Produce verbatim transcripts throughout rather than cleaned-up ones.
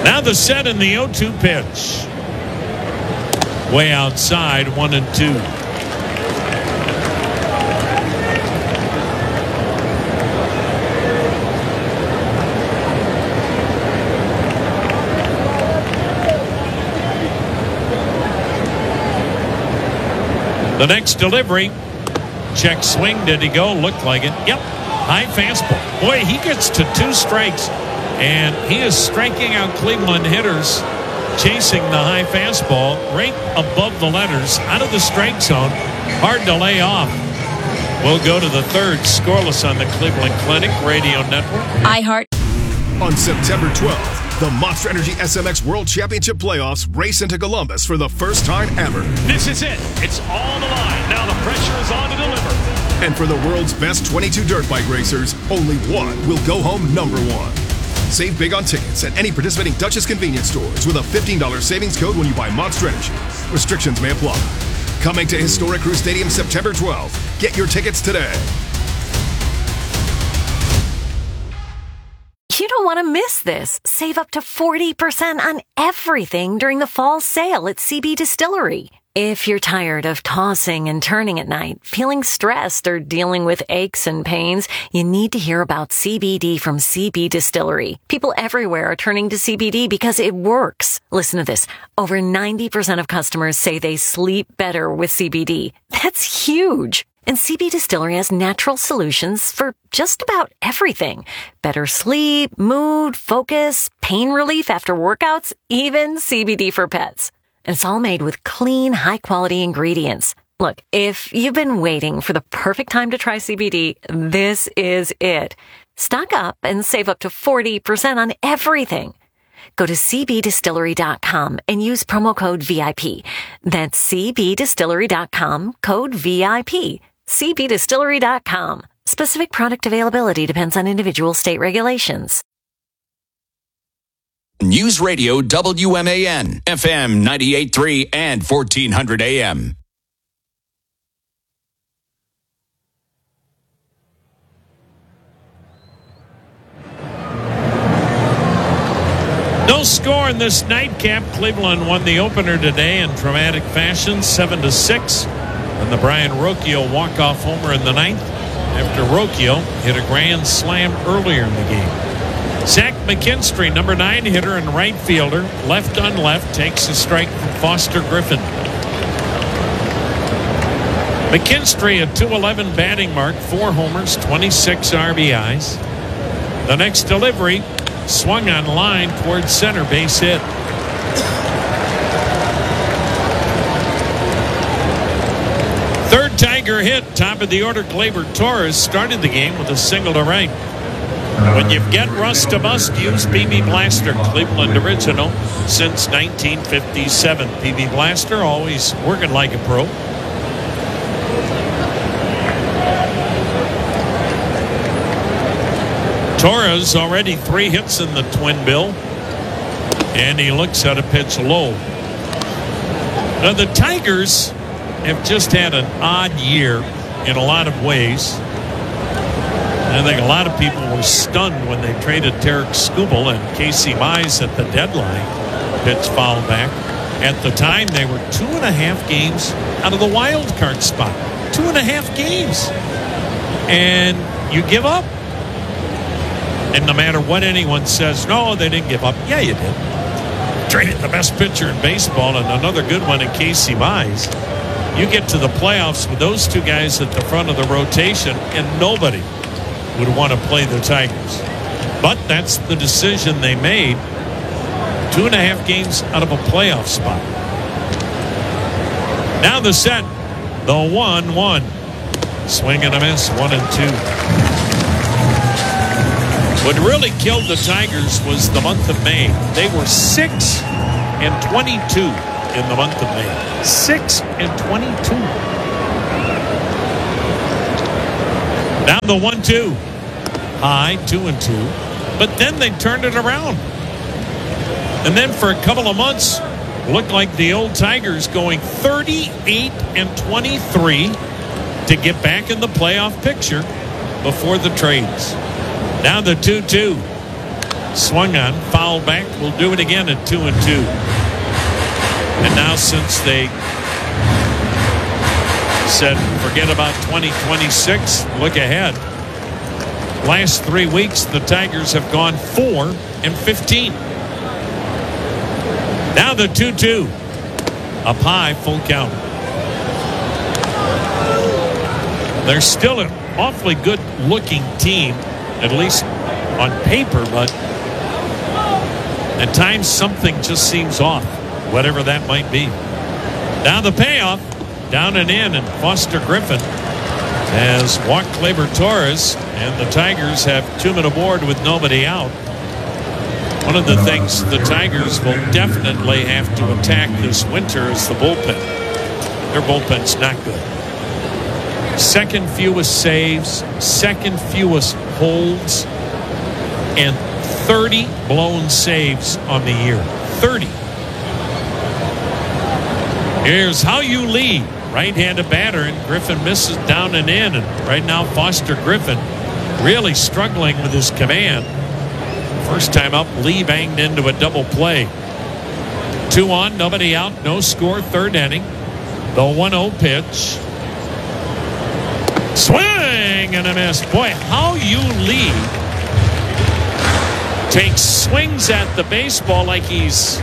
Now the set in the oh two pitch. Way outside, one and two. The next delivery. Check swing. Did he go? Looked like it. Yep. High fastball. Boy, he gets to two strikes. And he is striking out Cleveland hitters, chasing the high fastball right above the letters, out of the strike zone. Hard to lay off. We'll go to the third, scoreless on the Cleveland Clinic Radio Network. iHeart. On September twelfth, the Monster Energy S M X World Championship Playoffs race into Columbus for the first time ever. This is it. It's all the line. Now the pressure is on to deliver. And for the world's best twenty-two dirt bike racers, only one will go home number one. Save big on tickets at any participating Dutchess convenience stores with a fifteen dollars savings code when you buy Monster Energy. Restrictions may apply. Coming to Historic Crew Stadium September twelfth. Get your tickets today. You don't want to miss this. Save up to forty percent on everything during the fall sale at C B Distillery. If you're tired of tossing and turning at night, feeling stressed, or dealing with aches and pains, you need to hear about C B D from C B Distillery. People everywhere are turning to C B D because it works. Listen to this. Over ninety percent of customers say they sleep better with C B D. That's huge. And C B Distillery has natural solutions for just about everything. Better sleep, mood, focus, pain relief after workouts, even C B D for pets. And it's all made with clean, high-quality ingredients. Look, if you've been waiting for the perfect time to try C B D, this is it. Stock up and save up to forty percent on everything. Go to c b distillery dot com and use promo code V I P. That's c b distillery dot com, code V I P. c b distillery dot com. Specific product availability depends on individual state regulations. News Radio W M A N, F M ninety-eight point three and fourteen hundred A M. No score in this nightcap. Cleveland won the opener today in dramatic fashion, seven to six. And the Brian Rocchio walk-off homer in the ninth after Rocchio hit a grand slam earlier in the game. Zach McKinstry, number nine hitter and right fielder, left on left, takes a strike from Foster Griffin. McKinstry, a two eleven batting mark, four homers, twenty-six R B Is. The next delivery, swung on line towards center, base hit. Third Tiger hit, top of the order, Gleyber Torres started the game with a single to right. When you get rust to must, use P B Blaster, Cleveland original since nineteen fifty-seven. P B Blaster, always working like a pro. Torres already three hits in the twin bill, and he looks at a pitch low. Now the Tigers have just had an odd year in a lot of ways. I think a lot of people were stunned when they traded Tarek Skubal and Casey Mize at the deadline. Pitch fouled back. At the time, they were two and a half games out of the wild card spot. Two and a half games. And you give up. And no matter what anyone says, no, they didn't give up. Yeah, you did. Traded the best pitcher in baseball and another good one in Casey Mize. You get to the playoffs with those two guys at the front of the rotation, and nobody would want to play the Tigers. But that's the decision they made. Two and a half games out of a playoff spot. Now the set. The one one. Swing and a miss. One and two. What really killed the Tigers was the month of May. They were six and twenty-two in the month of May. six and twenty-two. Now the one two. High, two and two. But then they turned it around. And then for a couple of months, looked like the old Tigers going thirty-eight and twenty-three to get back in the playoff picture before the trades. Now the two two. swung on, fouled back, will do it again at two and two. And now since they said forget about twenty twenty-six, look ahead. Last three weeks, the Tigers have gone four and fifteen. Now the two two. Up high, full count. They're still an awfully good looking team, at least on paper, but at times something just seems off, whatever that might be. Now the payoff, down and in, and Foster Griffin has walked Gleyber Torres, and the Tigers have two men aboard with nobody out. One of the things the Tigers will definitely have to attack this winter is the bullpen. Their bullpen's not good. Second fewest saves, second fewest holds, and thirty blown saves on the year. thirty. Here's how you lead. Right-handed batter, and Griffin misses down and in. And right now, Foster Griffin really struggling with his command. First time up, Lee banged into a double play. Two on, nobody out, no score, third inning. The one oh pitch. Swing and a miss. Boy, how you lead. Takes swings at the baseball like he's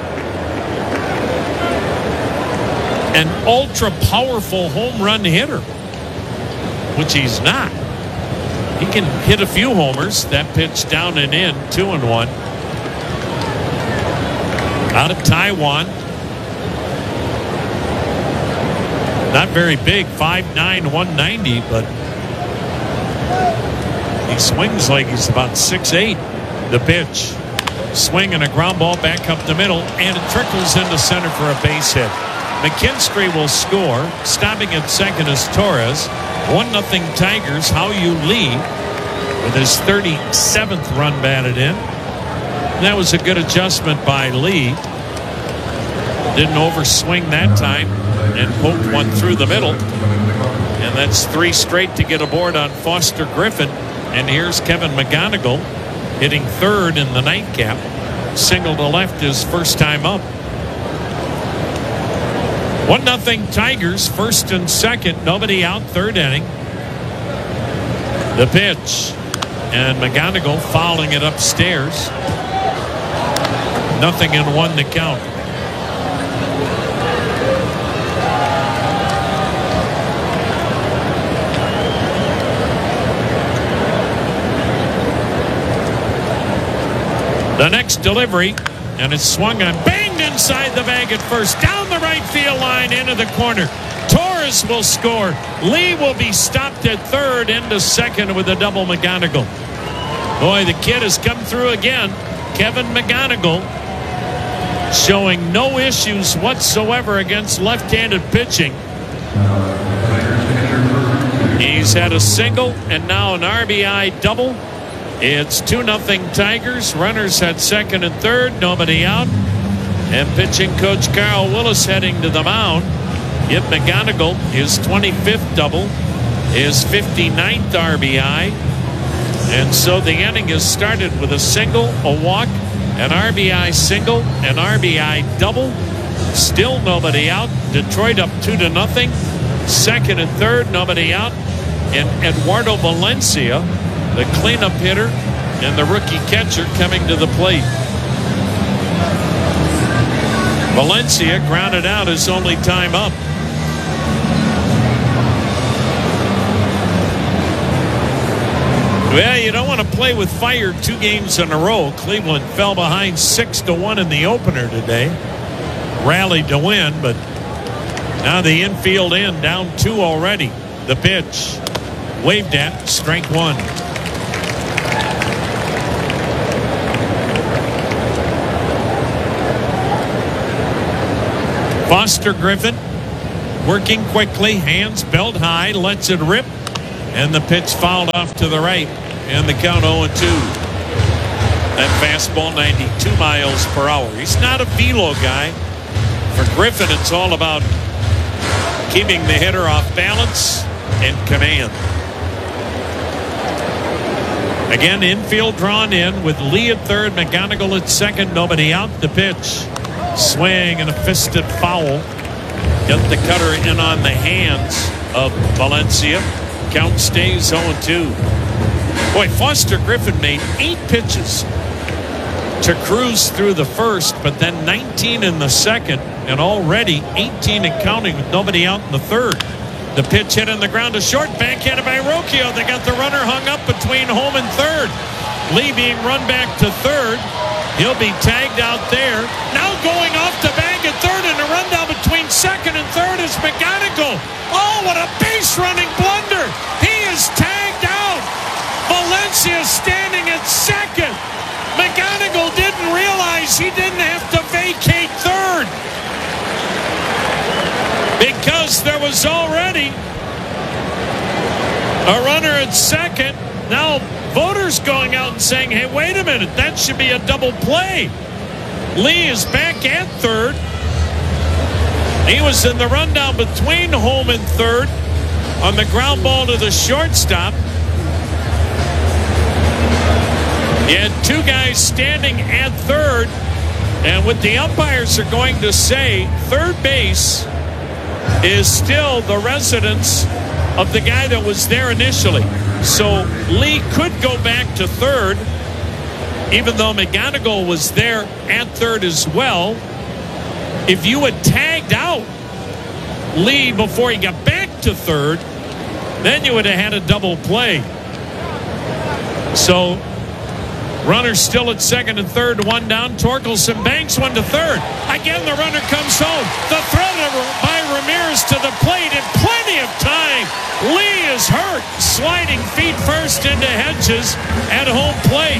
an ultra powerful home run hitter, which he's not. He can hit a few homers. That pitch down and in, two and one. Out of Taiwan. Not very big, five nine, one ninety, but he swings like he's about six eight. The pitch. Swing and a ground ball back up the middle, and it trickles into center for a base hit. McKinstry will score. Stopping at second is Torres. one nothing Tigers. How you lead with his thirty-seventh run batted in. And that was a good adjustment by Lee. Didn't overswing that time and poked one through the middle. And that's three straight to get aboard on Foster Griffin. And here's Kevin McGonigal hitting third in the nightcap. Single to left his first time up. one nothing Tigers, first and second, nobody out, third inning. The pitch, and McGonigal fouling it upstairs. Nothing in one to count. The next delivery, and it's swung on, banged inside the bag at first, down the right field line, into the corner. Torres will score. Lee will be stopped at third, into second with a double McGonigal. Boy, the kid has come through again. Kevin McGonigal showing no issues whatsoever against left-handed pitching. He's had a single and now an R B I double. It's two nothing Tigers. Runners at second and third. Nobody out. And pitching coach Carl Willis heading to the mound. Give McGonigal his twenty-fifth double, his fifty-ninth R B I. And so the inning is started with a single, a walk, an R B I single, an R B I double. Still nobody out. Detroit up two to nothing. Second and third, nobody out. And Eduardo Valencia, the cleanup hitter and the rookie catcher, coming to the plate. Valencia grounded out his only time up. Well, you don't want to play with fire two games in a row. Cleveland fell behind six to one in the opener today. Rallied to win, but now the infield end down two already. The pitch waved at, strike one. Foster Griffin working quickly, hands belt high, lets it rip, and the pitch fouled off to the right, and the count oh and two. That fastball ninety-two miles per hour. He's not a velo guy. For Griffin, it's all about keeping the hitter off balance and command. Again, infield drawn in with Lee at third, McGonigal at second, nobody out. The pitch, swing and a fisted foul. Get the cutter in on the hands of Valencia. Count stays oh two. Boy, Foster Griffin made eight pitches to cruise through the first, but then nineteen in the second, and already eighteen and counting with nobody out in the third. The pitch hit on the ground to short, backhanded by Rocchio. They got the runner hung up between home and third. Lee being run back to third. He'll be tagged out there. Now going off the bag at third, and a rundown between second and third is McGonigal. Oh, what a base running blunder. He is tagged out. Valencia standing at second. McGonigal didn't realize he didn't have to vacate third, because there was already a runner at second. Now voters going out and saying, hey, wait a minute, that should be a double play. Lee is back at third. He was in the rundown between home and third on the ground ball to the shortstop. You had two guys standing at third, and what the umpires are going to say, third base is still the residence of the guy that was there initially. So Lee could go back to third, even though McGonigal was there at third as well. If you had tagged out Lee before he got back to third, then you would have had a double play. So runners still at second and third, one down. Torkelson banks one to third. Again, the runner comes home. The throw by Ramirez to the plate in plenty of time. Lee is hurt, sliding feet first into Hedges at home plate.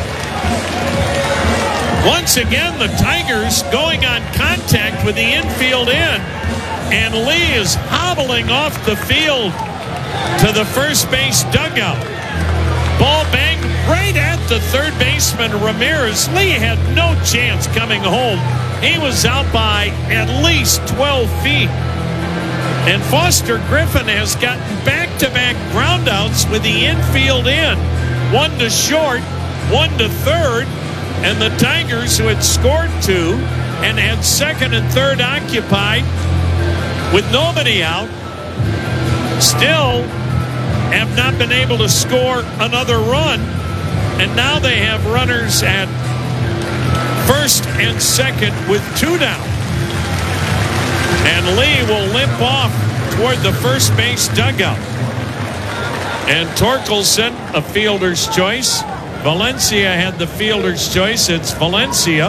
Once again, the Tigers going on contact with the infield in, and Lee is hobbling off the field to the first base dugout. Ball banged right at the third baseman, Ramirez. Lee had no chance coming home. He was out by at least twelve feet. And Foster Griffin has gotten back-to-back groundouts with the infield in. One to short, one to third. And the Tigers, who had scored two and had second and third occupied with nobody out, still have not been able to score another run, and now they have runners at first and second with two down. And Lee will limp off toward the first base dugout. And Torkelson, a fielder's choice. Valencia had the fielder's choice. It's Valencia.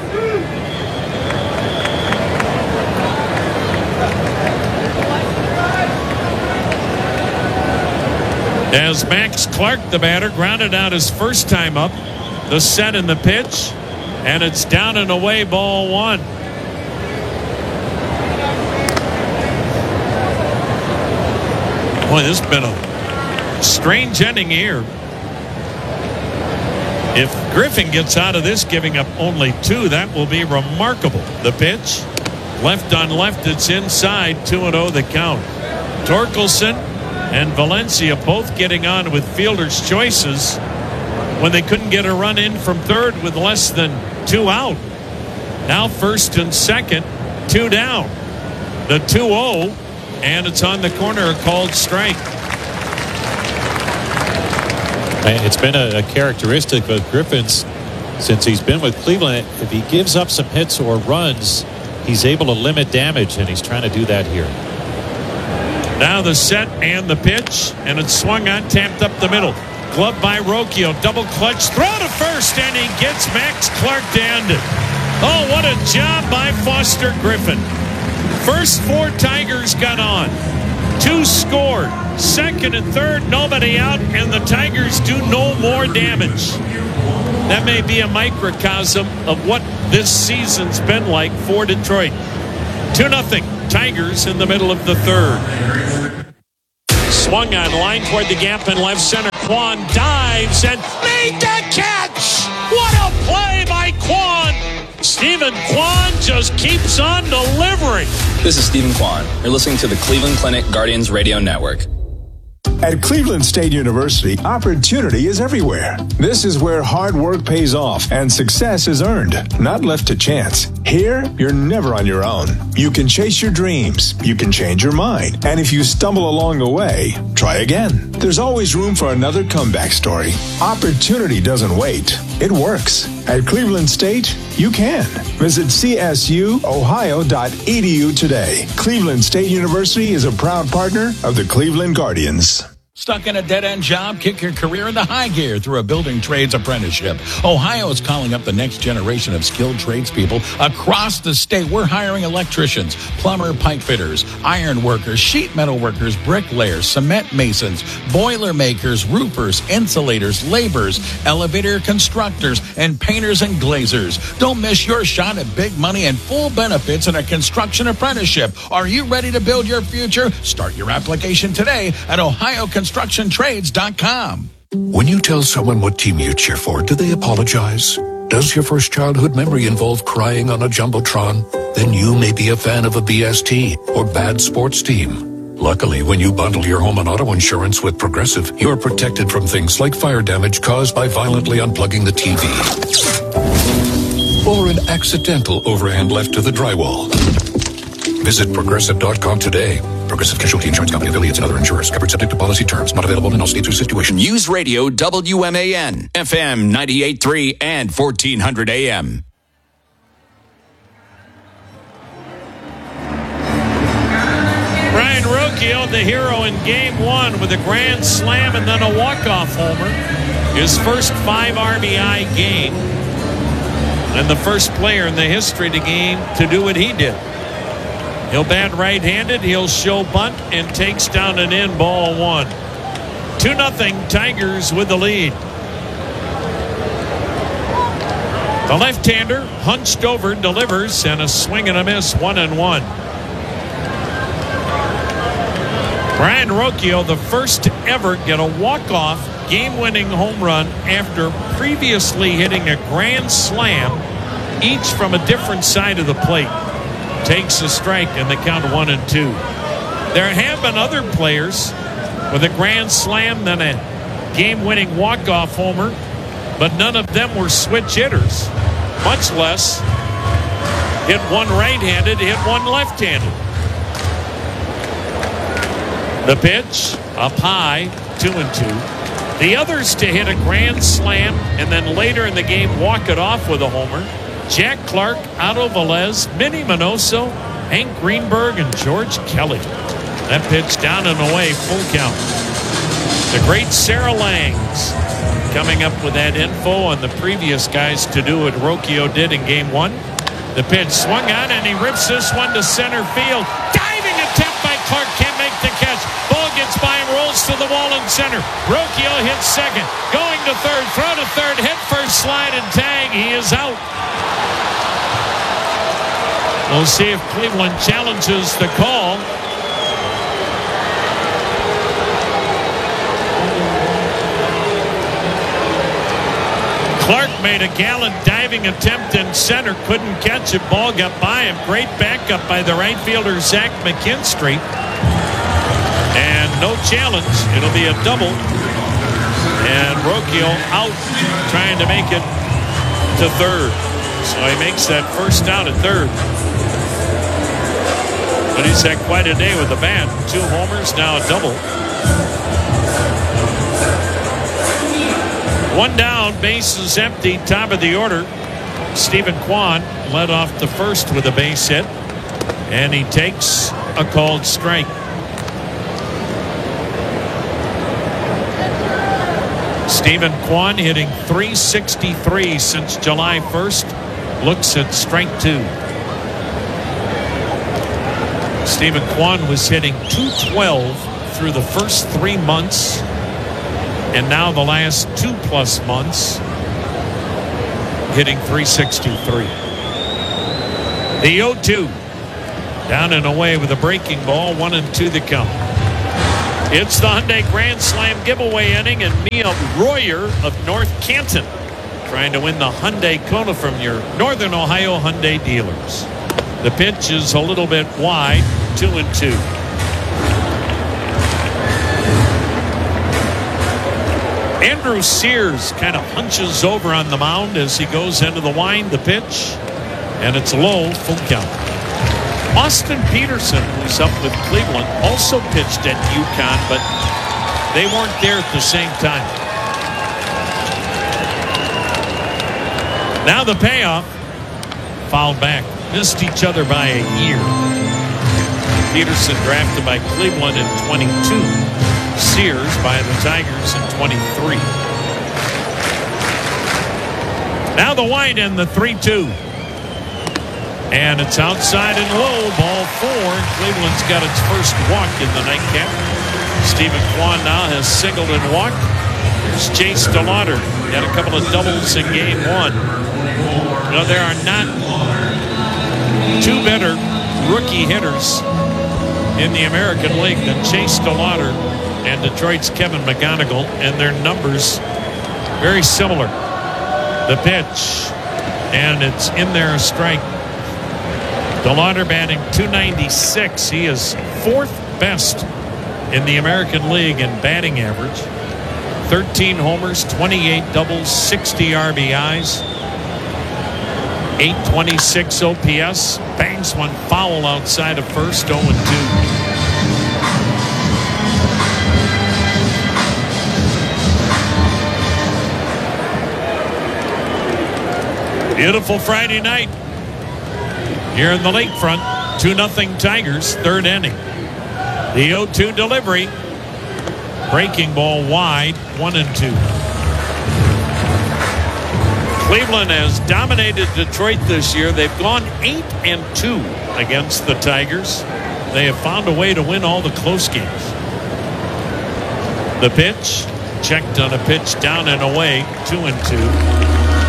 As Max Clark, the batter, grounded out his first time up, the set and the pitch, and it's down and away, ball one. Boy, this has been a strange ending here. If Griffin gets out of this giving up only two, that will be remarkable. The pitch, left on left, it's inside, two and oh the count. Torkelson and Valencia both getting on with fielder's choices when they couldn't get a run in from third with less than two out. Now first and second, two down. The two oh, and it's on the corner, a called strike. It's been a, a characteristic of Griffin's since he's been with Cleveland. If he gives up some hits or runs, he's able to limit damage, and he's trying to do that here. Now the set and the pitch, and it's swung on, tapped up the middle. Glove by Rocchio, double clutch, throw to first, and he gets Max Clark to end it. Oh, what a job by Foster Griffin. First four Tigers got on. Two scored. Second and third, nobody out, and the Tigers do no more damage. That may be a microcosm of what this season's been like for Detroit. two nothing Tigers in the middle of the third. Swung on, line toward the gap in left center. Kwan dives and made the catch! What a play by Kwan! Stephen Kwan just keeps on delivering. This is Stephen Kwan. You're listening to the Cleveland Clinic Guardians Radio Network. At Cleveland State University, opportunity is everywhere. This is where hard work pays off and success is earned, not left to chance. Here, you're never on your own. You can chase your dreams, you can change your mind, and if you stumble along the way, try again. There's always room for another comeback story. Opportunity doesn't wait. It works. At Cleveland State, you can. Visit c s u ohio dot e d u today. Cleveland State University is a proud partner of the Cleveland Guardians. Stuck in a dead-end job? Kick your career into high gear through a building trades apprenticeship. Ohio is calling up the next generation of skilled tradespeople across the state. We're hiring electricians, plumber, pipe fitters, iron workers, sheet metal workers, bricklayers, cement masons, boiler makers, roofers, insulators, laborers, elevator constructors, and painters and glazers. Don't miss your shot at big money and full benefits in a construction apprenticeship. Are you ready to build your future? Start your application today at ohio construction trades dot com. When you tell someone what team you cheer for, do they apologize? Does your first childhood memory involve crying on a Jumbotron? Then you may be a fan of a B S T or bad sports team. Luckily, when you bundle your home and auto insurance with Progressive, you're protected from things like fire damage caused by violently unplugging the T V or an accidental overhand left to the drywall. Visit progressive dot com today. Progressive Casualty Insurance Company, affiliates, and other insurers. Covered subject to policy terms. Not available in all states or situations. News Radio W M A N, F M ninety-eight point three and fourteen hundred A M. Brayan Rocchio, the hero in game one with a grand slam and then a walk-off homer. His first five R B I game. And the first player in the history of the game to do what he did. He'll bat right-handed. He'll show bunt and takes down an in, ball one. two nothing Tigers with the lead. The left-hander hunched over, delivers, and a swing and a miss, one and one. Brayan Rocchio, the first to ever get a walk-off game-winning home run after previously hitting a grand slam, each from a different side of the plate. Takes a strike and the count one and two. There have been other players with a grand slam then a game-winning walk-off homer, but none of them were switch hitters, much less hit one right-handed, hit one left-handed. The pitch up high, two and two. The others to hit a grand slam and then later in the game walk it off with a homer: Jack Clark, Otto Velez, Minnie Minoso, Hank Greenberg, and George Kelly. That pitch down and away, full count. The great Sarah Langs coming up with that info on the previous guys to do what Rocchio did in game one. The pitch swung on and he rips this one to center field. Diving attempt by Clark, can't make the catch. Ball gets by him, rolls to the wall in center. Rocchio hits second, going to third, throw to third, hit first, slide and tag. He is out. We'll see if Cleveland challenges the call. Clark made a gallant diving attempt in center, couldn't catch it. Ball got by him. Great backup by the right fielder, Zach McKinstry. And no challenge. It'll be a double. And Rocchio out trying to make it to third. So he makes that first out at third. But he's had quite a day with the bat. Two homers, now a double. One down, bases empty, top of the order. Stephen Kwan led off the first with a base hit. And he takes a called strike. Stephen Kwan hitting three sixty-three since July first. Looks at strike two. Stephen Kwan was hitting two twelve through the first three months. And now the last two plus months, hitting three sixty-three. The oh two. Down and away with a breaking ball. One and two the count. It's the Hyundai Grand Slam giveaway inning, and Mia Royer of North Canton trying to win the Hyundai Kona from your Northern Ohio Hyundai dealers. The pitch is a little bit wide, two and two. Andrew Sears kind of hunches over on the mound as he goes into the wind, the pitch, and it's low, full count. Austin Peterson, who's up with Cleveland, also pitched at UConn, but they weren't there at the same time. Now the payoff, fouled back, missed each other by a year. Peterson drafted by Cleveland in twenty-two. Sears by the Tigers in twenty-three. Now the wind and the three two. And it's outside and low, ball four. Cleveland's got its first walk in the nightcap. Stephen Kwan now has singled and walked. Here's Chase DeLauder. He had a couple of doubles in game one. Well, there are not two better rookie hitters in the American League than Chase DeLauder and Detroit's Kevin McGonigal, and their numbers very similar. The pitch, and it's in there, a strike. DeLauder batting two ninety-six. He is fourth best in the American League in batting average. thirteen homers, twenty-eight doubles, sixty R B Is, eight twenty-six O P S. Bangs one foul outside of first, oh and two. Beautiful Friday night here in the lakefront. two nothing Tigers, third inning. The oh two delivery. Breaking ball wide, one and two. Cleveland has dominated Detroit this year. They've gone eight and two against the Tigers. They have found a way to win all the close games. The pitch, checked on a pitch down and away, two and two.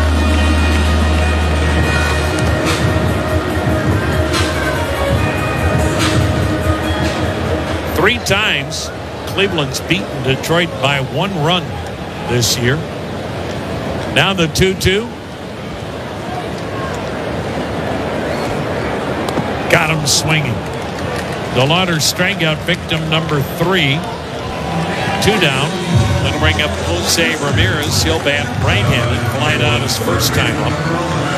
Three times Cleveland's beaten Detroit by one run this year. Now the two two. Got him swinging. DeLauder strikeout victim number three. Two down. That'll bring up Jose Ramirez. He'll bat right-handed. Flied out his first time up.